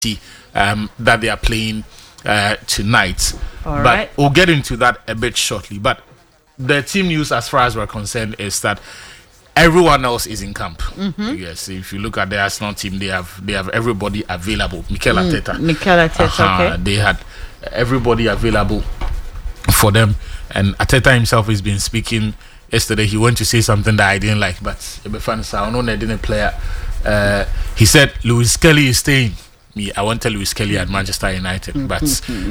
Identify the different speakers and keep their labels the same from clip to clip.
Speaker 1: that they are playing tonight.
Speaker 2: All
Speaker 1: but
Speaker 2: right.
Speaker 1: we'll get into that a bit shortly. But the team news, as far as we're concerned, is that everyone else is in camp. Yes, if you look at the Arsenal team, they have everybody available. Mikel Arteta.
Speaker 2: Okay.
Speaker 1: They had everybody available for them, and Arteta himself has been speaking yesterday. He went to say something that I didn't like, but I know they didn't play. He said Lewis Kelly is staying. I want to tell Lewis Kelly at Manchester United, but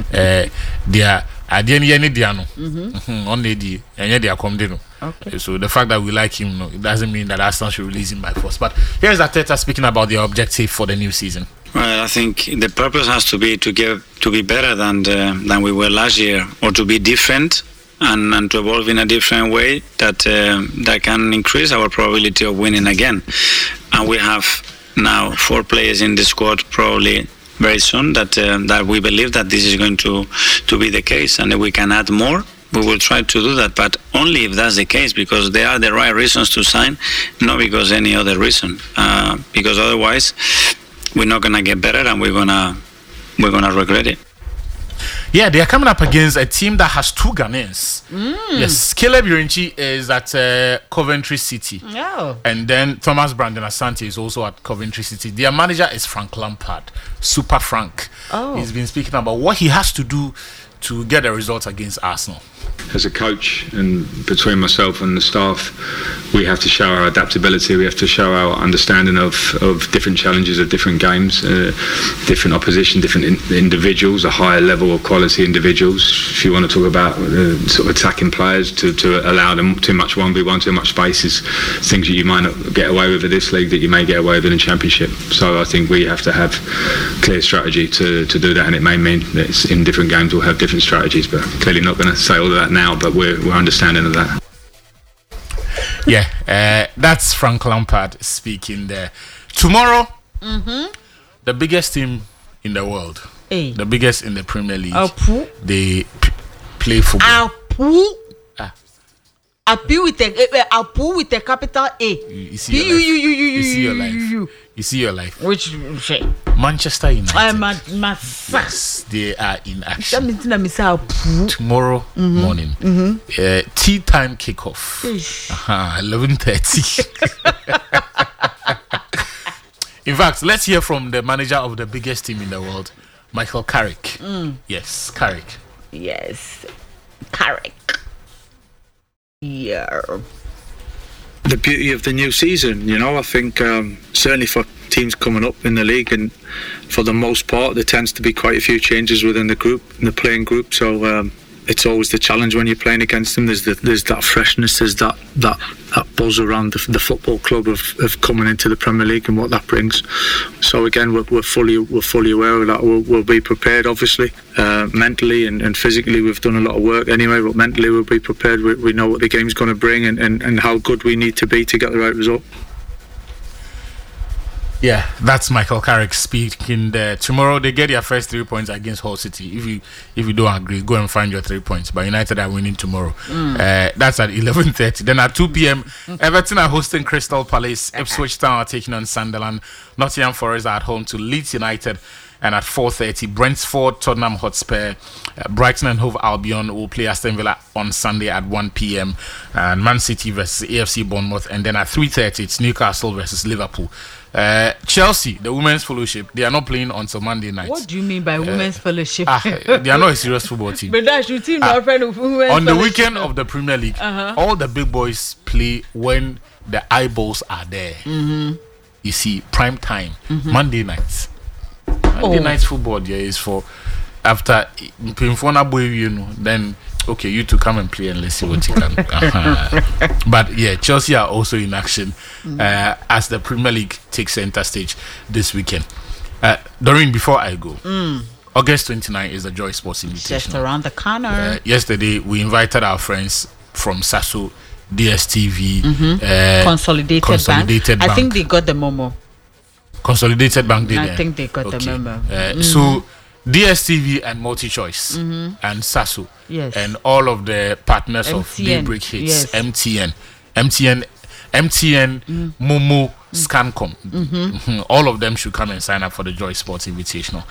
Speaker 1: they are at the end only they are coming.
Speaker 2: Okay.
Speaker 1: So the fact that we like him, it doesn't mean that Arsenal should release him by force. But here's Arteta speaking about the objective for the new season.
Speaker 3: Well, I think the purpose has to be to be better than we were last year, or to be different and to evolve in a different way that can increase our probability of winning again. And we have now 4 players in the squad, probably very soon, that we believe that this is going to be the case, and if we can add more, we will try to do that, but only if that's the case, because they are the right reasons to sign, not because any other reason, because otherwise we're not gonna get better, and we're gonna regret it.
Speaker 1: Yeah, they are coming up against a team that has 2 Ghanaians. Yes, Caleb Irinchi is at Coventry City.
Speaker 2: Oh.
Speaker 1: And then Thomas Brandon Asante is also at Coventry City. Their manager is Frank Lampard, Super Frank.
Speaker 2: Oh.
Speaker 1: He's been speaking about what he has to do to get the results against Arsenal.
Speaker 4: As a coach, and between myself and the staff, we have to show our adaptability. We have to show our understanding of different challenges of different games, different opposition, different individuals, a higher level of quality individuals. If you want to talk about sort of attacking players, to allow them too much 1v1, too much space, is things that you might not get away with in this league that you may get away with in the Championship. So I think we have to have clear strategy to do that, and it may mean that it's in different games we'll have different strategies, but clearly not going to say all of that now, but we're understanding of that.
Speaker 1: Yeah, that's Frank Lampard speaking there. Tomorrow, the biggest team in the world, the biggest in the Premier League, they play football.
Speaker 2: Apu with a capital A.
Speaker 1: You see your life. You see your life.
Speaker 2: Which
Speaker 1: Manchester United.
Speaker 2: Yes,
Speaker 1: they are in action tomorrow morning. Tea time kickoff. 11:30. In fact, let's hear from the manager of the biggest team in the world, Michael Carrick. Yes, Carrick.
Speaker 2: Yes, Carrick. Yeah.
Speaker 5: The beauty of the new season, I think certainly for teams coming up in the league, and for the most part there tends to be quite a few changes within the group, in the playing group, so it's always the challenge when you're playing against them. There's that freshness, there's that buzz around the football club of coming into the Premier League and what that brings. So again, we're fully aware of that. We'll be prepared, obviously, mentally and physically. We've done a lot of work anyway, but mentally we'll be prepared. We know what the game's going to bring and how good we need to be to get the right result.
Speaker 1: Yeah, that's Michael Carrick speaking there. Tomorrow they get their first 3 points against Hull City. If you don't agree, go and find your 3 points. But United are winning tomorrow. That's at 11:30. Then at 2 p.m, Everton are hosting Crystal Palace. Ipswich Town are taking on Sunderland. Nottingham Forest are at home to Leeds United. And at 4:30, Brentford, Tottenham Hotspur, Brighton and Hove Albion will play Aston Villa on Sunday at 1 p.m. And Man City versus AFC Bournemouth. And then at 3:30, it's Newcastle versus Liverpool. Chelsea, the Women's Fellowship, they are not playing until Monday night.
Speaker 2: What do you mean by Women's Fellowship?
Speaker 1: They are not a serious football team.
Speaker 2: But that's your team, our friend of Women's
Speaker 1: On the
Speaker 2: Fellowship.
Speaker 1: weekend of the Premier League, all the big boys play when the eyeballs are there. You see, prime time, Monday nights. Monday night football is for after then okay, you two come and play and let's see what you can. But yeah, Chelsea are also in action as the Premier League takes center stage this weekend. Doreen, before I go, August 29 is the Joy Sports Invitation.
Speaker 2: Just around the corner.
Speaker 1: Yesterday, we invited our friends from Sasso, DSTV,
Speaker 2: Consolidated Bank. I think they got the memo.
Speaker 1: Consolidated Bank did.
Speaker 2: I think they got the memo.
Speaker 1: So DSTV and MultiChoice and Sasso and all of the partners
Speaker 2: MTN,
Speaker 1: of Daybreak Hits,
Speaker 2: yes.
Speaker 1: MTN, Momo, Scancom. All of them should come and sign up for the Joy Sports Invitational.